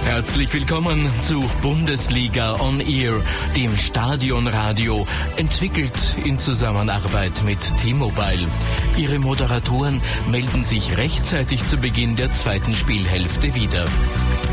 Herzlich willkommen zu Bundesliga on Air, dem Stadionradio, entwickelt in Zusammenarbeit mit T-Mobile. Ihre Moderatoren melden sich rechtzeitig zu Beginn der zweiten Spielhälfte wieder.